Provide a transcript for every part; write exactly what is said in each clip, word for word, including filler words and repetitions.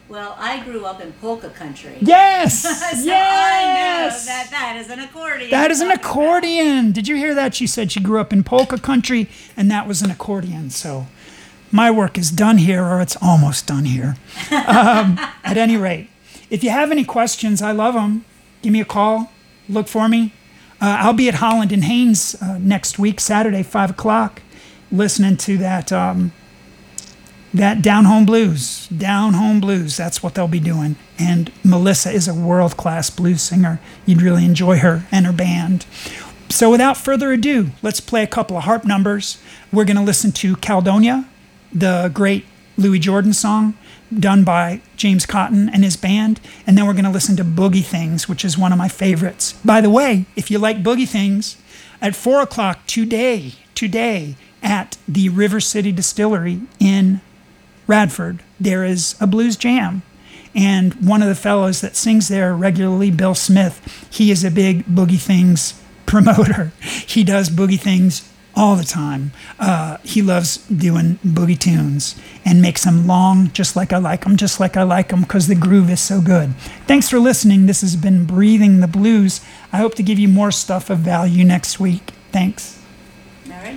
Well, I grew up in polka country. Yes! So yes! I know that that is an accordion. That is an accordion. Did you hear that? She said she grew up in polka country, and that was an accordion. So my work is done here, or it's almost done here. Um, at any rate, if you have any questions, I love them. Give me a call. Look for me. Uh, I'll be at Holland and Haynes uh, next week, Saturday, five o'clock, listening to that um, that Down Home Blues. Down Home Blues, that's what they'll be doing. And Melissa is a world-class blues singer. You'd really enjoy her and her band. So without further ado, let's play a couple of harp numbers. We're going to listen to Caledonia, the great Louis Jordan song done by James Cotton and his band. And then we're going to listen to Boogie Things, which is one of my favorites. By the way, if you like Boogie Things, at four o'clock today, today at the River City Distillery in Radford, there is a blues jam. And one of the fellows that sings there regularly, Bill Smith, he is a big Boogie Things promoter. He does Boogie Things all the time. Uh, he loves doing boogie tunes and makes them long, just like I like them, just like I like them, because the groove is so good. Thanks for listening. This has been Breathing the Blues. I hope to give you more stuff of value next week. Thanks. All right.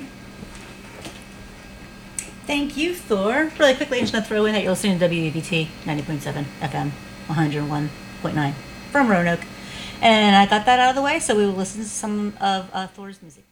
Thank you, Thor. Really quickly, I'm just going to throw in that you're listening to W E V T ninety point seven F M, one oh one point nine from Roanoke. And I got that out of the way, so we will listen to some of uh, Thor's music.